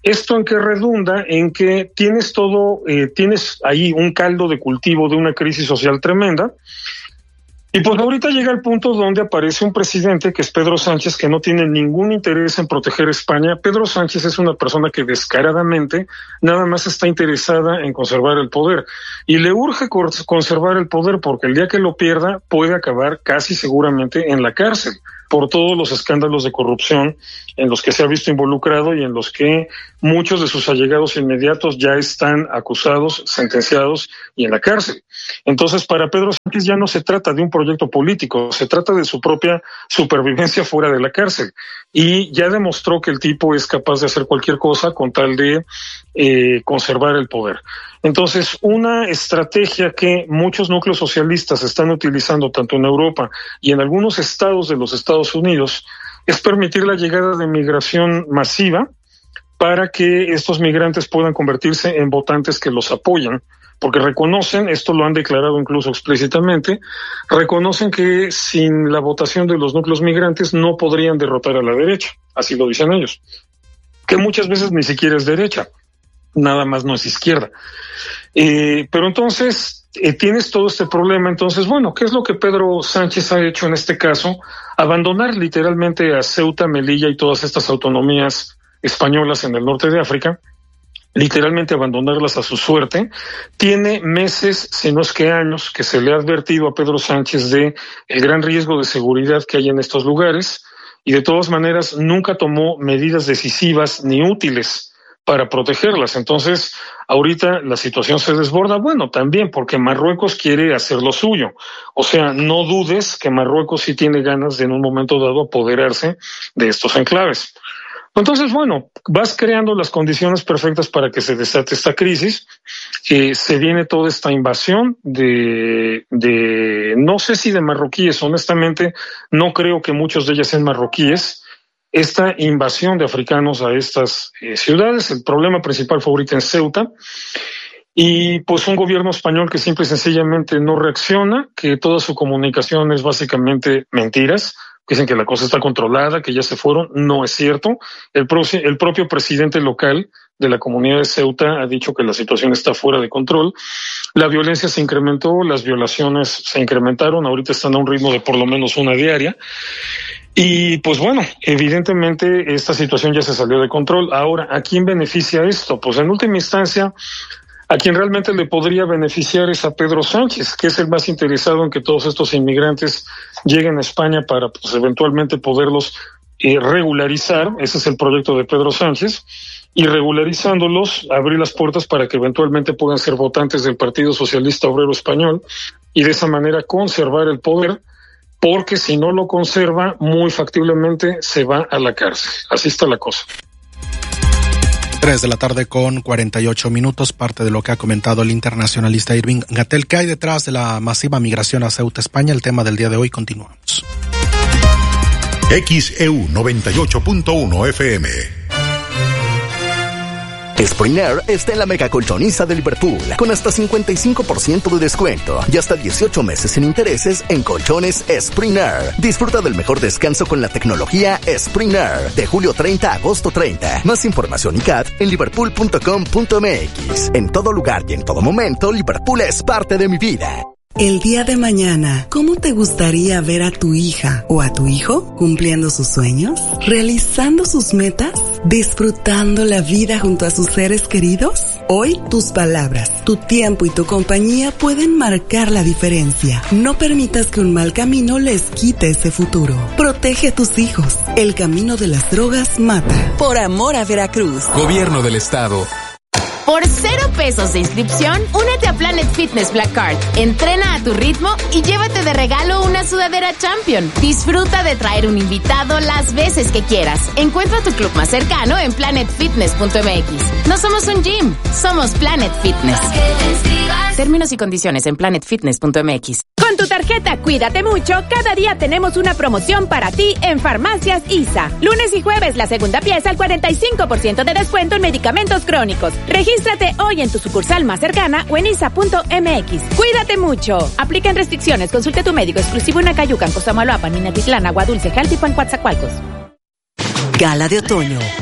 Speaker 10: ¿Esto en qué redunda? En que tienes tienes ahí un caldo de cultivo de una crisis social tremenda. Y pues ahorita llega el punto donde aparece un presidente que es Pedro Sánchez, que no tiene ningún interés en proteger España. Pedro Sánchez es una persona que descaradamente nada más está interesada en conservar el poder. Y le urge conservar el poder porque el día que lo pierda puede acabar casi seguramente en la cárcel por todos los escándalos de corrupción en los que se ha visto involucrado y en los que muchos de sus allegados inmediatos ya están acusados, sentenciados y en la cárcel. Entonces, para Pedro Sánchez ya no se trata de un proyecto político, se trata de su propia supervivencia fuera de la cárcel. Y ya demostró que el tipo es capaz de hacer cualquier cosa con tal de conservar el poder. Entonces, una estrategia que muchos núcleos socialistas están utilizando tanto en Europa y en algunos estados de los Estados Unidos es permitir la llegada de migración masiva para que estos migrantes puedan convertirse en votantes que los apoyan, porque reconocen, esto lo han declarado incluso explícitamente, reconocen que sin la votación de los núcleos migrantes no podrían derrotar a la derecha, así lo dicen ellos, que muchas veces ni siquiera es derecha, nada más no es izquierda. Pero entonces tienes todo este problema. Entonces, bueno, ¿qué es lo que Pedro Sánchez ha hecho en este caso? Abandonar literalmente a Ceuta, Melilla y todas estas autonomías españolas en el norte de África, literalmente abandonarlas a su suerte. Tiene meses, si no es que años, que se le ha advertido a Pedro Sánchez de el gran riesgo de seguridad que hay en estos lugares y de todas maneras nunca tomó medidas decisivas ni útiles para protegerlas. Entonces, ahorita la situación se desborda, bueno, también porque Marruecos quiere hacer lo suyo. O sea, no dudes que Marruecos sí tiene ganas de en un momento dado apoderarse de estos enclaves. Entonces, bueno, vas creando las condiciones perfectas para que se desate esta crisis. Se viene toda esta invasión de no sé si de marroquíes, honestamente, no creo que muchos de ellas sean marroquíes. Esta invasión de africanos a estas ciudades, el problema principal fue ahorita en Ceuta, y pues un gobierno español que simple y sencillamente no reacciona, que toda su comunicación es básicamente mentiras, dicen que la cosa está controlada, que ya se fueron, no es cierto. El propio presidente local de la comunidad de Ceuta ha dicho que la situación está fuera de control. La violencia se incrementó, las violaciones se incrementaron, ahorita están a un ritmo de por lo menos una diaria. Y pues bueno, evidentemente esta situación ya se salió de control. Ahora, ¿a quién beneficia esto? Pues en última instancia, a quien realmente le podría beneficiar es a Pedro Sánchez, que es el más interesado en que todos estos inmigrantes lleguen a España para pues eventualmente poderlos regularizar. Ese es el proyecto de Pedro Sánchez. Y regularizándolos, abrir las puertas para que eventualmente puedan ser votantes del Partido Socialista Obrero Español y de esa manera conservar el poder, porque si no lo conserva, muy factiblemente se va a la cárcel. Así está la cosa.
Speaker 1: 3 de la tarde con 48 minutos, parte de lo que ha comentado el internacionalista Irving Gatell. ¿Qué hay detrás de la masiva migración a Ceuta, España? El tema del día de hoy, continuamos.
Speaker 2: XEU 98.1 FM.
Speaker 6: Spring Air está en la mega colchoniza de Liverpool, con hasta 55% de descuento y hasta 18 meses sin intereses en colchones Spring Air. Disfruta del mejor descanso con la tecnología Spring Air, de julio 30 a agosto 30. Más información y CAT en liverpool.com.mx. En todo lugar y en todo momento, Liverpool es parte de mi vida.
Speaker 7: El día de mañana, ¿cómo te gustaría ver a tu hija o a tu hijo cumpliendo sus sueños, realizando sus metas, disfrutando la vida junto a sus seres queridos? Hoy, tus palabras, tu tiempo y tu compañía pueden marcar la diferencia. No permitas que un mal camino les quite ese futuro. Protege a tus hijos. El camino de las drogas mata.
Speaker 25: Por amor a Veracruz.
Speaker 11: Gobierno del Estado.
Speaker 26: Por 0 pesos de inscripción, únete a Planet Fitness Black Card. Entrena a tu ritmo y llévate de regalo una sudadera Champion. Disfruta de traer un invitado las veces que quieras. Encuentra tu club más cercano en planetfitness.mx. No somos un gym, somos Planet Fitness. Términos y condiciones en planetfitness.mx.
Speaker 9: Con tu tarjeta Cuídate Mucho, cada día tenemos una promoción para ti en Farmacias ISA. Lunes y jueves, la segunda pieza al 45% de descuento en medicamentos crónicos. Regístrate hoy en tu sucursal más cercana o en isa.mx. Cuídate mucho. Aplican restricciones. Consulte tu médico exclusivo en Acayucan, Cosamaloapan, Minatitlán, Agua Dulce, Jaltipan, Coatzacoalcos.
Speaker 14: Gala de otoño.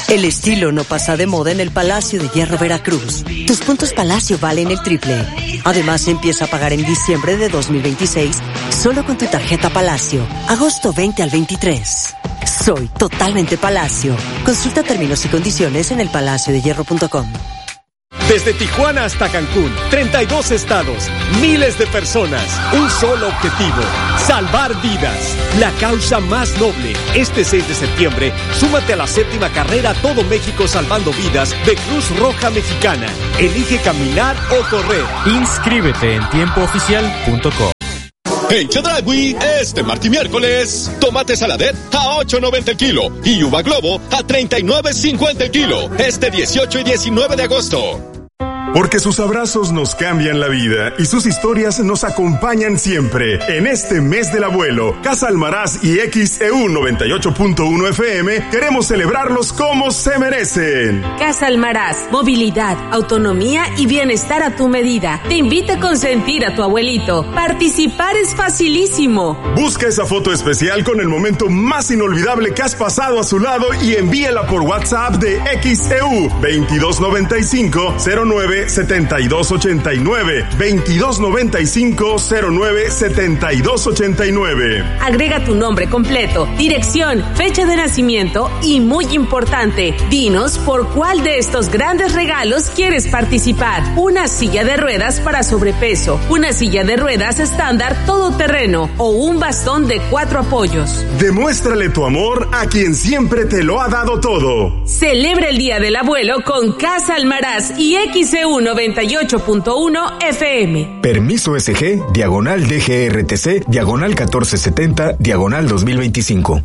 Speaker 14: El estilo no pasa de moda en el Palacio de Hierro Veracruz. Tus puntos Palacio valen el triple. Además, empieza a pagar en diciembre de 2026 solo con tu tarjeta Palacio. Agosto 20 al 23. Soy totalmente Palacio. Consulta términos y condiciones en elpalaciodehierro.com.
Speaker 11: Desde Tijuana hasta Cancún, 32 estados, miles de personas, un solo objetivo, salvar vidas. La causa más noble. Este 6 de septiembre, súmate a la 7ª carrera Todo México Salvando Vidas de Cruz Roja Mexicana. Elige caminar o correr.
Speaker 12: Inscríbete en tiempooficial.com.
Speaker 15: En Chedraui, este martes y miércoles, tomate saladet a $8.90 el kilo y uva globo a $39.50 el kilo. Este 18 y 19 de agosto.
Speaker 17: Porque sus abrazos nos cambian la vida y sus historias nos acompañan siempre. En este mes del abuelo, Casa Almaraz y XEU 98.1 FM queremos celebrarlos como se merecen.
Speaker 18: Casa Almaraz, movilidad, autonomía y bienestar a tu medida. Te invita a consentir a tu abuelito. Participar es facilísimo.
Speaker 17: Busca esa foto especial con el momento más inolvidable que has pasado a su lado y envíala por WhatsApp de XEU 2295 09 7289 2295 09 7289.
Speaker 18: Agrega tu nombre completo, dirección, fecha de nacimiento y, muy importante, dinos por cuál de estos grandes regalos quieres participar. Una silla de ruedas para sobrepeso, una silla de ruedas estándar todoterreno o un bastón de 4 apoyos.
Speaker 17: Demuéstrale tu amor a quien siempre te lo ha dado todo.
Speaker 18: Celebra el Día del Abuelo con Casa Almaraz y XEU 98.1 FM.
Speaker 13: Permiso SG, diagonal DGRTC, diagonal 1470, diagonal 2025.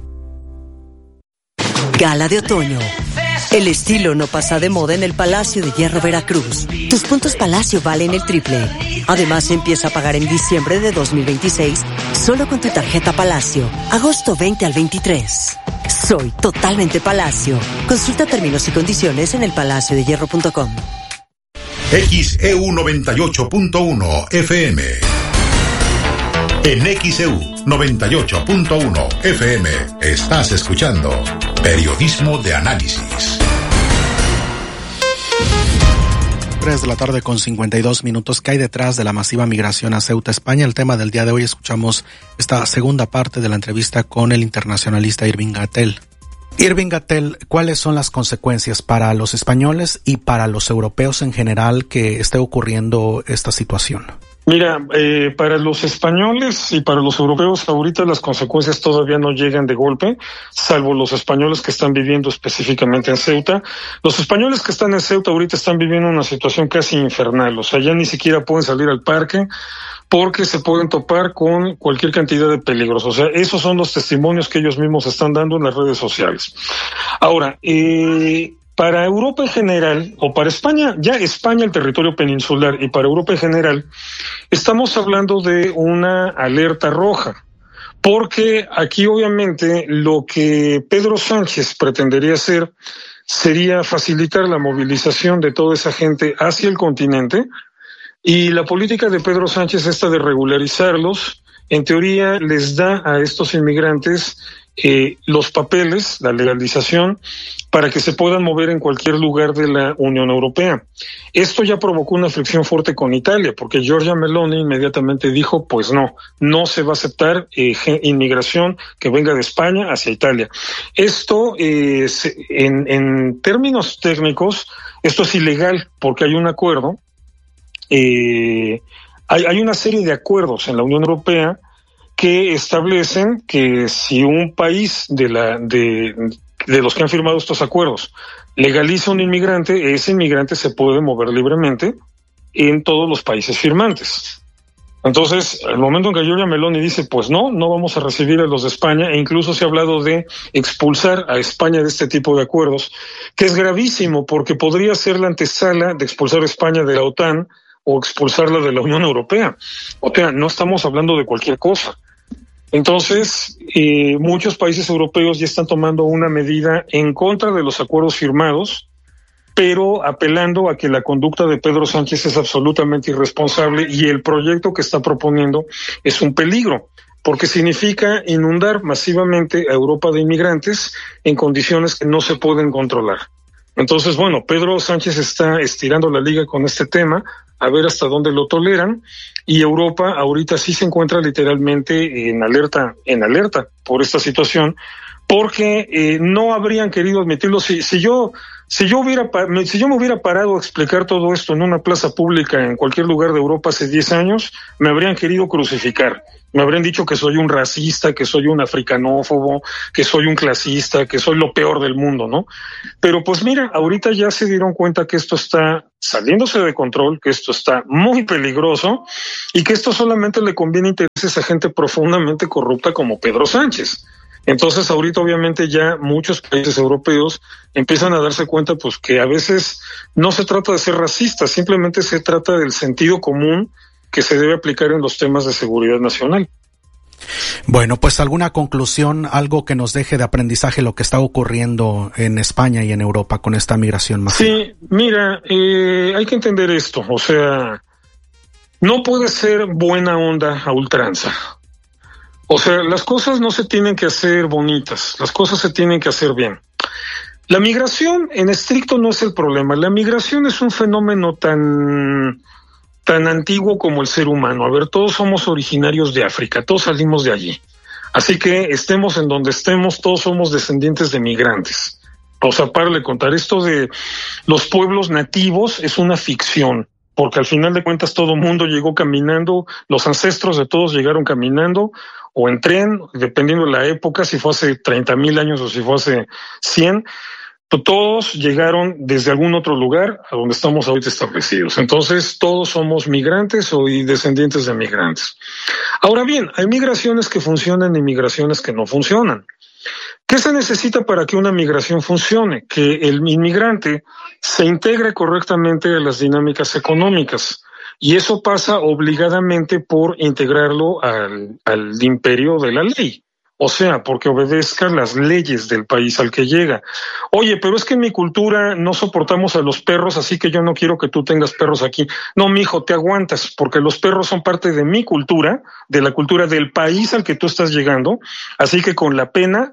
Speaker 14: Gala de otoño. El estilo no pasa de moda en el Palacio de Hierro Veracruz. Tus puntos Palacio valen el triple. Además, empieza a pagar en diciembre de 2026 solo con tu tarjeta Palacio. Agosto 20 al 23. Soy totalmente Palacio. Consulta términos y condiciones en elpalaciodehierro.com.
Speaker 2: XEU 98.1 FM. En XEU 98.1 FM estás escuchando Periodismo de Análisis.
Speaker 1: 3 de la tarde con 52 minutos. ¿Qué hay detrás de la masiva migración a Ceuta, España? El tema del día de hoy, escuchamos esta segunda parte de la entrevista con el internacionalista Irving Gatell. Irving Gatell, ¿cuáles son las consecuencias para los españoles y para los europeos en general que esté ocurriendo esta situación?
Speaker 10: Mira, para los españoles y para los europeos ahorita las consecuencias todavía no llegan de golpe, salvo los españoles que están viviendo específicamente en Ceuta. Los españoles que están en Ceuta ahorita están viviendo una situación casi infernal, o sea, ya ni siquiera pueden salir al parque porque se pueden topar con cualquier cantidad de peligros. O sea, esos son los testimonios que ellos mismos están dando en las redes sociales. Ahora, para Europa en general, o para España, ya España, el territorio peninsular, y para Europa en general, estamos hablando de una alerta roja, porque aquí obviamente lo que Pedro Sánchez pretendería hacer sería facilitar la movilización de toda esa gente hacia el continente, y la política de Pedro Sánchez, esta de regularizarlos, en teoría les da a estos inmigrantes los papeles, la legalización, para que se puedan mover en cualquier lugar de la Unión Europea. Esto ya provocó una fricción fuerte con Italia, porque Giorgia Meloni inmediatamente dijo, pues no se va a aceptar inmigración que venga de España hacia Italia. Esto, en términos técnicos, esto es ilegal, porque hay un acuerdo, hay una serie de acuerdos en la Unión Europea que establecen que si un país de los que han firmado estos acuerdos legaliza un inmigrante, ese inmigrante se puede mover libremente en todos los países firmantes. Entonces, al momento en que Giorgia Meloni dice, pues no vamos a recibir a los de España, e incluso se ha hablado de expulsar a España de este tipo de acuerdos, que es gravísimo porque podría ser la antesala de expulsar a España de la OTAN o expulsarla de la Unión Europea. O sea, no estamos hablando de cualquier cosa. Entonces, muchos países europeos ya están tomando una medida en contra de los acuerdos firmados, pero apelando a que la conducta de Pedro Sánchez es absolutamente irresponsable y el proyecto que está proponiendo es un peligro. porque significa inundar masivamente a Europa de inmigrantes en condiciones que no se pueden controlar. Entonces, bueno, Pedro Sánchez está estirando la liga con este tema, a ver hasta dónde lo toleran, y Europa ahorita sí se encuentra literalmente en alerta por esta situación, porque no habrían querido admitirlo. Si yo me hubiera parado a explicar todo esto en una plaza pública en cualquier lugar de Europa hace 10 años, me habrían querido crucificar. Me habrían dicho que soy un racista, que soy un africanófobo, que soy un clasista, que soy lo peor del mundo, ¿no? Pero pues mira, ahorita ya se dieron cuenta que esto está saliéndose de control, que esto está muy peligroso y que esto solamente le conviene intereses a gente profundamente corrupta como Pedro Sánchez. Entonces ahorita obviamente ya muchos países europeos empiezan a darse cuenta pues que a veces no se trata de ser racistas, simplemente se trata del sentido común que se debe aplicar en los temas de seguridad nacional.
Speaker 1: Bueno, pues alguna conclusión, algo que nos deje de aprendizaje lo que está ocurriendo en España y en Europa con esta migración masiva.
Speaker 10: Sí, mira, hay que entender esto, o sea, no puede ser buena onda a ultranza. O sea, las cosas no se tienen que hacer bonitas, las cosas se tienen que hacer bien. La migración en estricto no es el problema, la migración es un fenómeno tan antiguo como el ser humano. A ver, todos somos originarios de África, todos salimos de allí. Así que estemos en donde estemos, todos somos descendientes de migrantes. O sea, para de contar, esto de los pueblos nativos es una ficción, porque al final de cuentas todo mundo llegó caminando, los ancestros de todos llegaron caminando o en tren, dependiendo de la época, si fue hace 30,000 años o si fue hace 100, todos llegaron desde algún otro lugar a donde estamos ahorita establecidos. Entonces, todos somos migrantes o descendientes de migrantes. Ahora bien, hay migraciones que funcionan y migraciones que no funcionan. ¿Qué se necesita para que una migración funcione? Que el inmigrante se integre correctamente a las dinámicas económicas. Y eso pasa obligadamente por integrarlo al imperio de la ley. O sea, porque obedezca las leyes del país al que llega. Oye, pero es que en mi cultura no soportamos a los perros, así que yo no quiero que tú tengas perros aquí. No, mijo, te aguantas, porque los perros son parte de mi cultura, de la cultura del país al que tú estás llegando. Así que con la pena,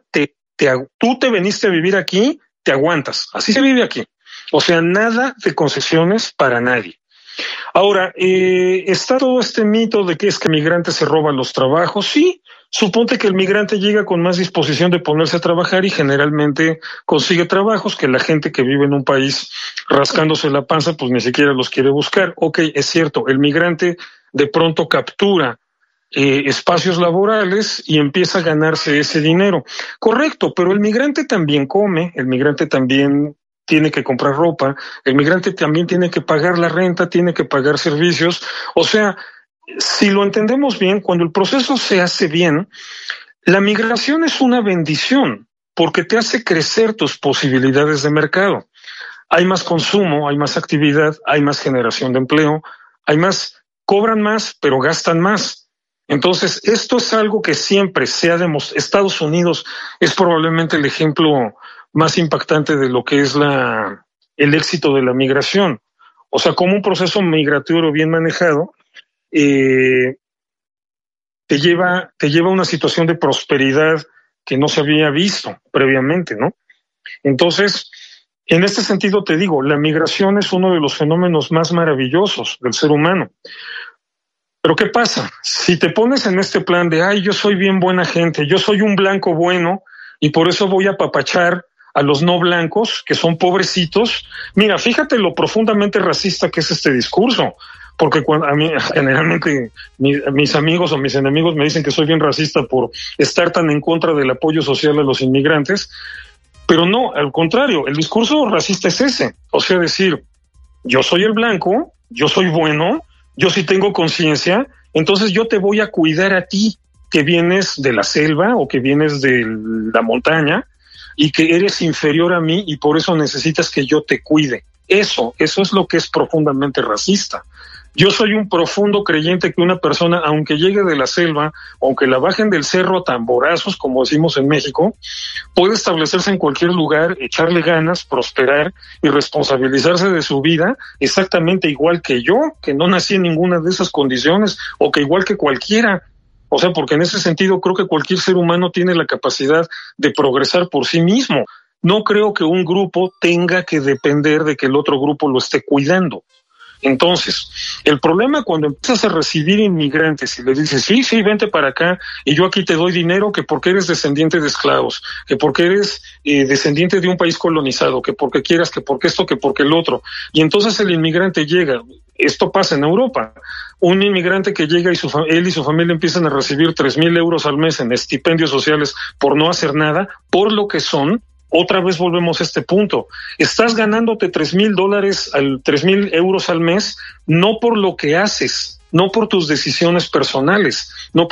Speaker 10: tú te viniste a vivir aquí, te aguantas. Así se vive aquí. O sea, nada de concesiones para nadie. Ahora, está todo este mito de que es que el migrante se roba los trabajos. Sí. Suponte que el migrante llega con más disposición de ponerse a trabajar y generalmente consigue trabajos que la gente que vive en un país rascándose la panza pues ni siquiera los quiere buscar. Ok, es cierto, el migrante de pronto captura espacios laborales y empieza a ganarse ese dinero. Correcto, pero el migrante también come, el migrante también tiene que comprar ropa, el migrante también tiene que pagar la renta, tiene que pagar servicios, o sea, si lo entendemos bien, cuando el proceso se hace bien, la migración es una bendición porque te hace crecer tus posibilidades de mercado. Hay más consumo, hay más actividad, hay más generación de empleo, cobran más, pero gastan más. Entonces, esto es algo que siempre se ha demostrado. Estados Unidos es probablemente el ejemplo más impactante de lo que es el éxito de la migración. O sea, como un proceso migratorio bien manejado te lleva a una situación de prosperidad que no se había visto previamente, ¿no? Entonces, en este sentido te digo, la migración es uno de los fenómenos más maravillosos del ser humano. Pero ¿qué pasa? Si te pones en este plan de, ay, yo soy bien buena gente, yo soy un blanco bueno y por eso voy a apapachar a los no blancos, que son pobrecitos, mira, fíjate lo profundamente racista que es este discurso. Porque a mí generalmente mis amigos o mis enemigos me dicen que soy bien racista por estar tan en contra del apoyo social a los inmigrantes, pero no, al contrario, el discurso racista es ese, o sea, decir, yo soy el blanco, yo soy bueno, yo sí tengo conciencia, entonces yo te voy a cuidar a ti, que vienes de la selva o que vienes de la montaña y que eres inferior a mí y por eso necesitas que yo te cuide. Eso es lo que es profundamente racista. Yo soy un profundo creyente que una persona, aunque llegue de la selva, aunque la bajen del cerro a tamborazos, como decimos en México, puede establecerse en cualquier lugar, echarle ganas, prosperar y responsabilizarse de su vida exactamente igual que yo, que no nací en ninguna de esas condiciones, o que igual que cualquiera. O sea, porque en ese sentido creo que cualquier ser humano tiene la capacidad de progresar por sí mismo. No creo que un grupo tenga que depender de que el otro grupo lo esté cuidando. Entonces, el problema cuando empiezas a recibir inmigrantes y le dices, sí, vente para acá y yo aquí te doy dinero, que porque eres descendiente de esclavos, que porque eres descendiente de un país colonizado, que porque quieras, que porque esto, que porque el otro. Y entonces el inmigrante llega, esto pasa en Europa, un inmigrante que llega y él y su familia empiezan a recibir 3,000 euros al mes en estipendios sociales por no hacer nada, por lo que son. Otra vez volvemos a este punto. Estás ganándote $3,000 euros al mes, no por lo que haces, no por tus decisiones personales, no